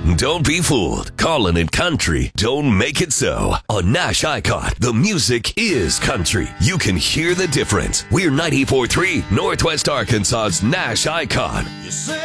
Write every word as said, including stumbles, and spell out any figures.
Don't be fooled. Callin' it country don't make it so. On Nash Icon, the music is country. You can hear the difference. We're ninety-four point three Northwest Arkansas's Nash Icon. You say